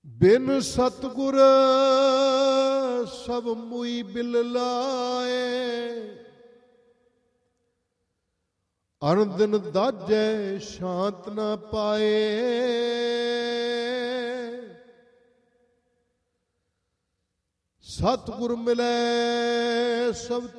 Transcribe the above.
ਬਿਨ ਸਤਿਗੁਰ ਸਭ ਮੁਈ ਬਿਲ ਲਾਏ, ਅਨ ਦਿਨ ਦਾਜੈ ਸ਼ਾਂਤ ਨਾ ਪਾਏ। ਸਤਿਗੁਰ ਮਿਲੈ ਸਭ